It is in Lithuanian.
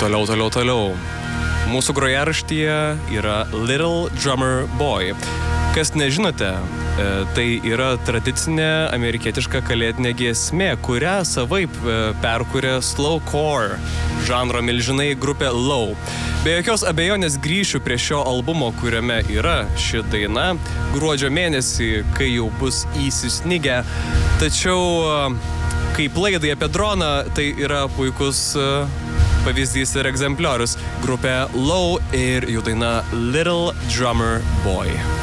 Toliau. Mūsų grojaraštyje yra Little Drummer Boy. Kas nežinote, tai yra tradicinė amerikietiška kalėdinė giesmė, kurią savaip perkūrė slowcore žanro milžinai grupė Low. Be jokios abejonės grįšiu prie šio albumo, kuriame yra ši daina gruodžio mėnesį, kai jau bus įsisnigę. Tačiau kaip laidai apie droną, tai yra puikus pavyzdys ir egzempliorius. Grupė Low ir jų daina Little Drummer Boy.